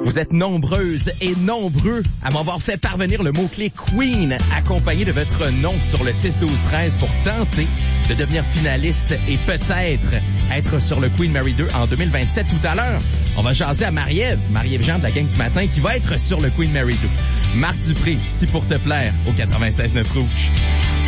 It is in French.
Vous êtes nombreuses et nombreux à m'avoir fait parvenir le mot-clé Queen accompagné de votre nom sur le 6-12-13 pour tenter de devenir finaliste et peut-être être sur le Queen Mary 2 en 2027. Tout à l'heure, on va jaser à Marie-Ève Jean de la gang du matin qui va être sur le Queen Mary 2. Marc Dupré, Si pour te plaire, au 96.9 Rouge.